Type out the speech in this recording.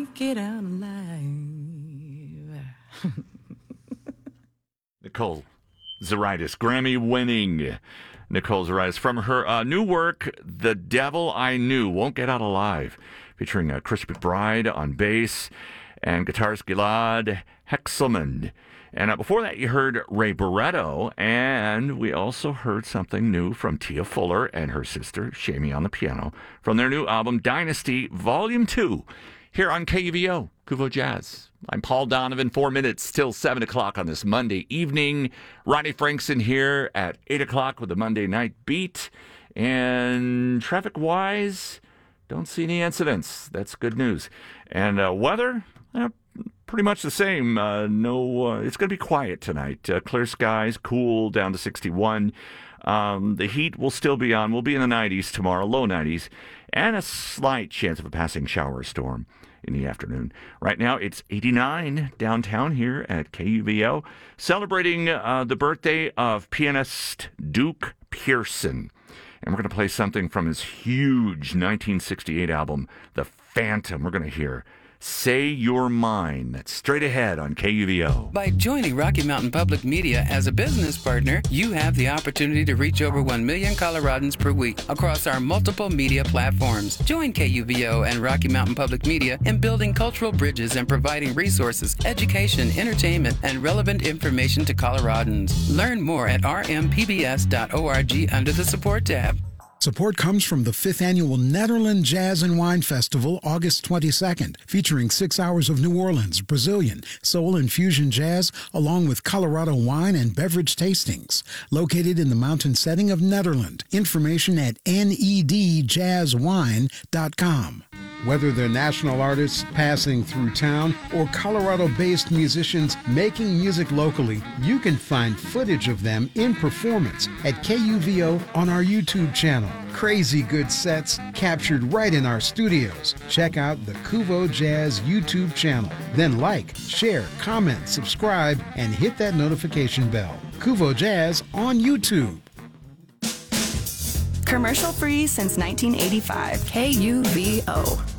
make it out alive. Nicole Zaritis, Grammy-winning Nicole Zaritis, from her new work, The Devil I Knew Won't Get Out Alive, featuring Chris McBride on bass and guitarist Gilad Hexelman. And before that, you heard Ray Barretto, and we also heard something new from Tia Fuller and her sister, Shamie, on the piano, from their new album, Dynasty, Volume 2, here on KUVO, Kuvo Jazz. I'm Paul Donovan, 4 minutes till 7 o'clock on this Monday evening. Ronnie Frankson here at 8 o'clock with the Monday Night Beat. And traffic-wise, don't see any incidents. That's good news. And weather, pretty much the same. It's going to be quiet tonight. Clear skies, cool, down to 61. The heat will still be on. We'll be in the 90s tomorrow, low 90s, and a slight chance of a passing shower storm in the afternoon. Right now, it's 89 downtown here at KUVO, celebrating the birthday of pianist Duke Pearson. And we're going to play something from his huge 1968 album, The Phantom. We're going to hear Say You're Mine. That's straight ahead on KUVO. By joining Rocky Mountain Public Media as a business partner, you have the opportunity to reach over 1 million Coloradans per week across our multiple media platforms. Join KUVO and Rocky Mountain Public Media in building cultural bridges and providing resources, education, entertainment, and relevant information to Coloradans. Learn more at rmpbs.org under the Support tab. Support comes from the 5th Annual Netherlands Jazz and Wine Festival, August 22nd, featuring 6 hours of New Orleans, Brazilian, soul and fusion jazz, along with Colorado wine and beverage tastings. Located in the mountain setting of Netherlands. Information at nedjazzwine.com. Whether they're national artists passing through town or Colorado-based musicians making music locally, you can find footage of them in performance at KUVO on our YouTube channel. Crazy good sets captured right in our studios. Check out the Kuvo Jazz YouTube channel. Then like, share, comment, subscribe, and hit that notification bell. Kuvo Jazz on YouTube. Commercial free since 1985. KUVO.